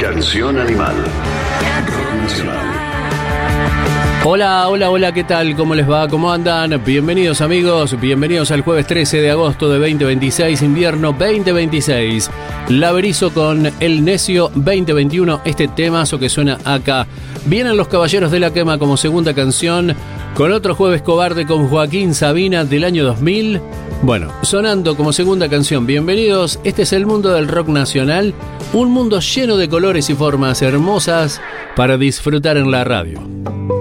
Canción Animal. Rock Nacional. Hola, ¿qué tal? ¿Cómo les va? ¿Cómo andan? Bienvenidos amigos, bienvenidos al jueves 13 de agosto de 2026, invierno 2026. La Berizo con El Necio 2021, este temazo que suena acá. Vienen los Caballeros de la Quema como segunda canción, con otro Jueves Cobarde con Joaquín Sabina del año 2000. Bueno, sonando como segunda canción, bienvenidos, este es el mundo del rock nacional, un mundo lleno de colores y formas hermosas para disfrutar en la radio.